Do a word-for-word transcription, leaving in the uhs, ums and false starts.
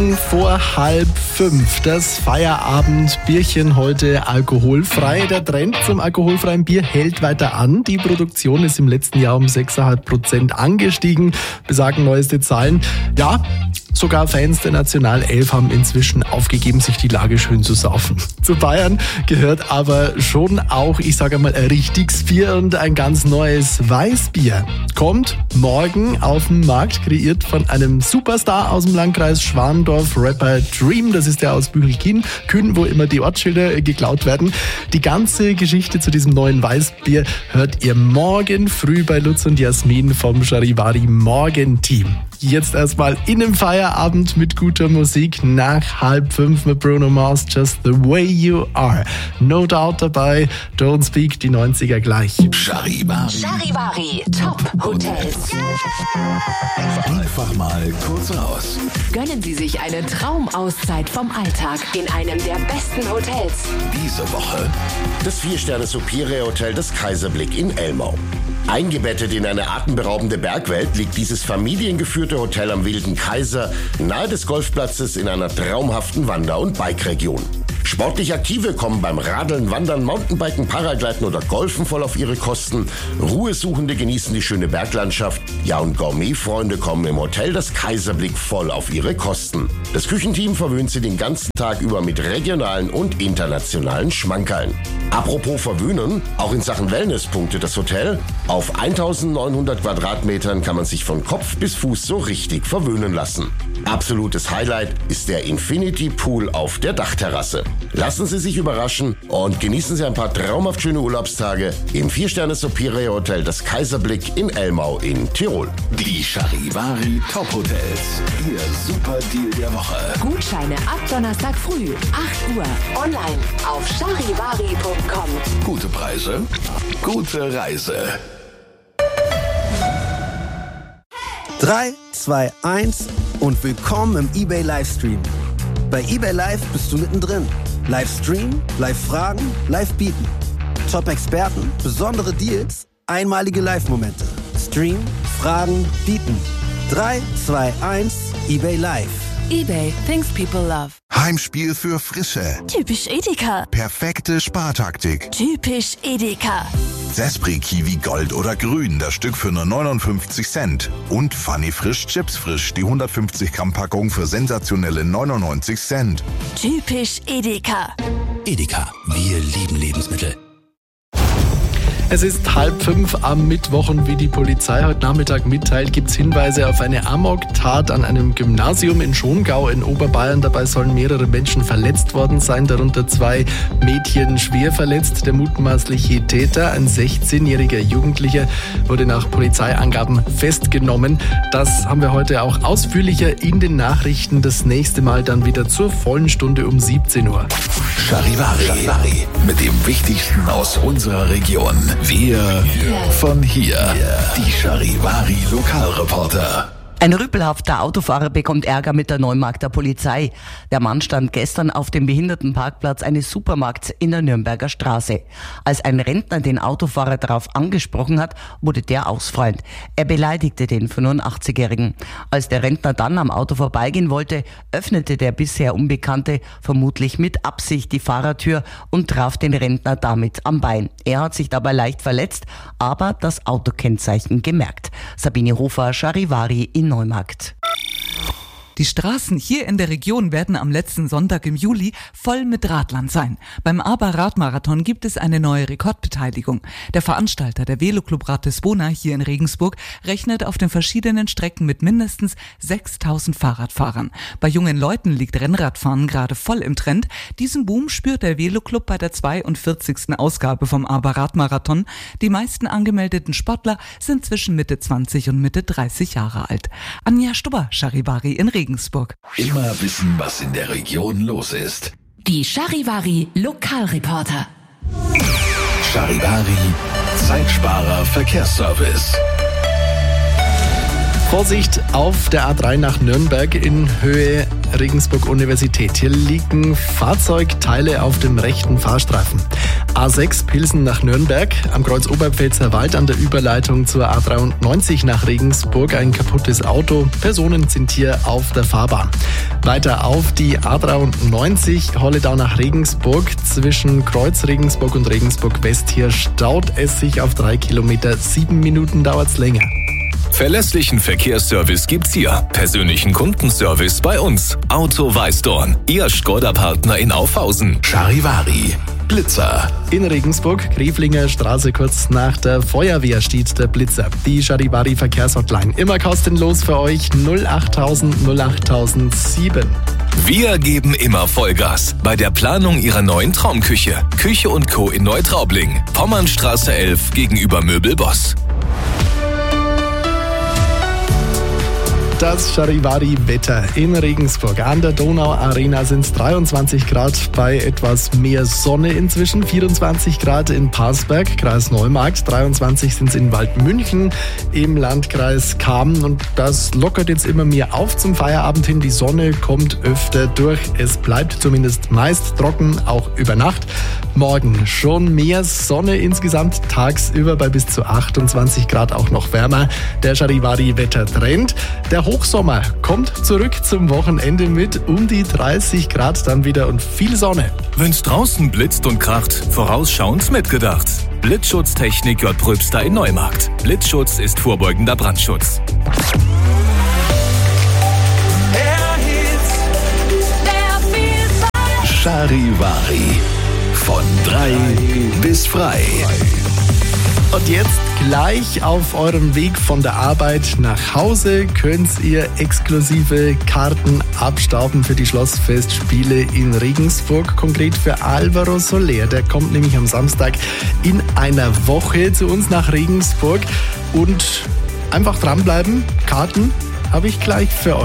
Vor halb fünf. Das Feierabendbierchen heute alkoholfrei. Der Trend zum alkoholfreien Bier hält weiter an. Die Produktion ist im letzten Jahr um sechs Komma fünf Prozent angestiegen, besagen neueste Zahlen. Ja, sogar Fans der Nationalelf haben inzwischen aufgegeben, sich die Lage schön zu saufen. Zu Bayern gehört aber schon auch, ich sage mal, ein richtiges Bier und ein ganz neues Weißbier. Kommt morgen auf den Markt, kreiert von einem Superstar aus dem Landkreis Schwandorf, Rapper Dream. Das ist der aus Büchelkinn, Kühn, wo immer die Ortsschilder geklaut werden. Die ganze Geschichte zu diesem neuen Weißbier hört ihr morgen früh bei Lutz und Jasmin vom Charivari Morgenteam. Jetzt erstmal in den Feierabend mit guter Musik nach halb fünf mit Bruno Mars, Just the Way You Are. No Doubt dabei, Don't Speak, die neunziger gleich. Charivari. Charivari, Top Hotels. Einfach mal kurz raus. Gönnen Sie sich eine Traumauszeit vom Alltag in einem der besten Hotels. Diese Woche das Vier-Sterne-Superior-Hotel Das Kaiserblick in Elmau. Eingebettet in eine atemberaubende Bergwelt liegt dieses familiengeführte Hotel am Wilden Kaiser nahe des Golfplatzes in einer traumhaften Wander- und Bike-Region. Sportlich Aktive kommen beim Radeln, Wandern, Mountainbiken, Paragleiten oder Golfen voll auf ihre Kosten. Ruhesuchende genießen die schöne Berglandschaft. Ja, und Gourmet-Freunde kommen im Hotel Das Kaiserblick voll auf ihre Kosten. Das Küchenteam verwöhnt sie den ganzen Tag über mit regionalen und internationalen Schmankerln. Apropos verwöhnen, auch in Sachen Wellness punktet das Hotel. Auf eintausendneunhundert Quadratmetern kann man sich von Kopf bis Fuß so richtig verwöhnen lassen. Absolutes Highlight ist der Infinity Pool auf der Dachterrasse. Lassen Sie sich überraschen und genießen Sie ein paar traumhaft schöne Urlaubstage im Vier-Sterne-Superior-Hotel Das Kaiserblick in Elmau in Tirol. die Charivari Top Hotels. Ihr Super Deal der Woche. Gutscheine ab Donnerstag früh, acht Uhr. Online auf charivari punkt com. Gute Preise, gute Reise. drei, zwei, eins und willkommen im eBay Livestream. Bei eBay Live bist du mittendrin. Live streamen, live fragen, live bieten. Top-Experten, besondere Deals, einmalige Live-Momente. Stream, fragen, bieten. drei, zwei, eins, eBay Live. eBay, things people love. Heimspiel für Frische. Typisch Edeka. Perfekte Spartaktik. Typisch Edeka. Sespri Kiwi Gold oder Grün, das Stück für nur neunundfünfzig Cent. Und Funny Frisch Chips Frisch, die hundertfünfzig Gramm Packung für sensationelle neunundneunzig Cent. Typisch Edeka. Edeka, wir lieben Lebensmittel. Es ist halb fünf am Mittwoch und wie die Polizei heute Nachmittag mitteilt, gibt es Hinweise auf eine Amok-Tat an einem Gymnasium in Schongau in Oberbayern. Dabei sollen mehrere Menschen verletzt worden sein, darunter zwei Mädchen schwer verletzt. Der mutmaßliche Täter, ein sechzehnjähriger Jugendlicher, wurde nach Polizeiangaben festgenommen. Das haben wir heute auch ausführlicher in den Nachrichten. Das nächste Mal dann wieder zur vollen Stunde um siebzehn Uhr. Charivari, Charivari. Mit dem Wichtigsten aus unserer Region. Wir von hier. Die Charivari Lokalreporter. Ein rüpelhafter Autofahrer bekommt Ärger mit der Neumarkter Polizei. Der Mann stand gestern auf dem Behindertenparkplatz eines Supermarkts in der Nürnberger Straße. Als ein Rentner den Autofahrer darauf angesprochen hat, wurde der ausfallend. Er beleidigte den fünfundachtzig-Jährigen. Als der Rentner dann am Auto vorbeigehen wollte, öffnete der bisher Unbekannte vermutlich mit Absicht die Fahrertür und traf den Rentner damit am Bein. Er hat sich dabei leicht verletzt, aber das Autokennzeichen gemerkt. Sabine Hofer, Charivari in Neumarkt. Die Straßen hier in der Region werden am letzten Sonntag im Juli voll mit Radlern sein. Beim Aber-Radmarathon gibt es eine neue Rekordbeteiligung. Der Veranstalter, der Veloclub Ratisbona hier in Regensburg, rechnet auf den verschiedenen Strecken mit mindestens sechstausend Fahrradfahrern. Bei jungen Leuten liegt Rennradfahren gerade voll im Trend. Diesen Boom spürt der Veloclub bei der zweiundvierzigsten Ausgabe vom Aber-Radmarathon. Die meisten angemeldeten Sportler sind zwischen Mitte zwanzig und Mitte dreißig Jahre alt. Anja Stubber, Charivari in Regensburg. Immer wissen, was in der Region los ist. Die Charivari Lokalreporter. Charivari Zeitsparer Verkehrsservice. Vorsicht auf der A drei nach Nürnberg in Höhe Regensburg Universität. Hier liegen Fahrzeugteile auf dem rechten Fahrstreifen. A sechs Pilsen nach Nürnberg, am Kreuz Oberpfälzer Wald an der Überleitung zur A dreiundneunzig nach Regensburg ein kaputtes Auto. Personen sind hier auf der Fahrbahn. Weiter auf die A dreiundneunzig Holledau nach Regensburg. Zwischen Kreuz Regensburg und Regensburg West hier staut es sich auf drei Kilometer. Sieben Minuten dauert's länger. Verlässlichen Verkehrsservice gibt's hier. Persönlichen Kundenservice bei uns. Auto Weißdorn, Ihr Skoda-Partner in Aufhausen. Charivari, Blitzer. In Regensburg, Greflinger Straße, kurz nach der Feuerwehr steht der Blitzer. Die Charivari Verkehrshotline. Immer kostenlos für euch null achttausend null achttausend sieben. Wir geben immer Vollgas bei der Planung Ihrer neuen Traumküche. Küche und Co. in Neutraubling. Pommernstraße elf gegenüber Möbelboss. Das Charivari-Wetter in Regensburg. An der Donau-Arena sind es dreiundzwanzig Grad bei etwas mehr Sonne inzwischen. vierundzwanzig Grad in Parsberg, Kreis Neumarkt. dreiundzwanzig sind es in Waldmünchen im Landkreis Kamen. Und das lockert jetzt immer mehr auf zum Feierabend hin. Die Sonne kommt öfter durch. Es bleibt zumindest meist trocken, auch über Nacht. Morgen schon mehr Sonne insgesamt tagsüber bei bis zu achtundzwanzig Grad, auch noch wärmer. Der Charivari-Wettertrend. Der Hochsommer kommt zurück zum Wochenende mit um die dreißig Grad dann wieder und viel Sonne. Wenn's draußen blitzt und kracht, vorausschauend mitgedacht. Blitzschutztechnik J. Pröbster in Neumarkt. Blitzschutz ist vorbeugender Brandschutz. Charivari. Von drei bis frei. Und jetzt gleich auf eurem Weg von der Arbeit nach Hause könnt ihr exklusive Karten abstauben für die Schlossfestspiele in Regensburg. Konkret für Alvaro Soler. Der kommt nämlich am Samstag in einer Woche zu uns nach Regensburg. Und einfach dranbleiben. Karten habe ich gleich für euch.